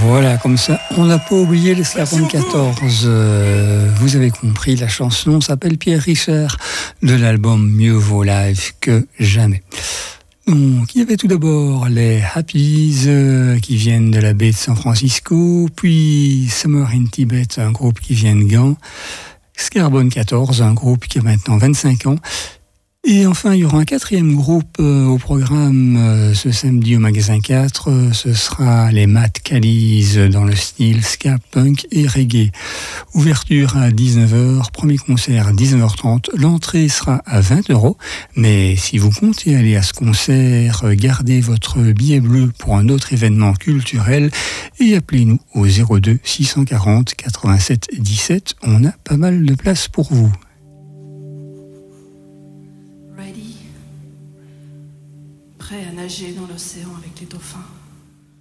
Voilà, comme ça, on n'a pas oublié les ska 14. Vous avez compris, la chanson s'appelle Pierre Richard de l'album Mieux vaut live que jamais. Donc, il y avait tout d'abord les Happies qui viennent de la baie de San Francisco, puis Summer in Tibet, un groupe qui vient de Gand, Scarbone 14, un groupe qui a maintenant 25 ans. Et enfin, il y aura un quatrième groupe au programme ce samedi au magasin 4. Ce sera les Mad Callies dans le style ska, punk et reggae. Ouverture à 19h, premier concert à 19h30. L'entrée sera à 20€. Mais si vous comptez aller à ce concert, gardez votre billet bleu pour un autre événement culturel et appelez-nous au 02 640 87 17. On a pas mal de place pour vous. Prêt à nager dans l'océan avec les dauphins.